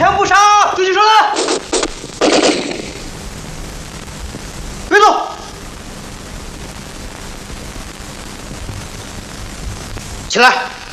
枪不杀，追击上来！别动！起来！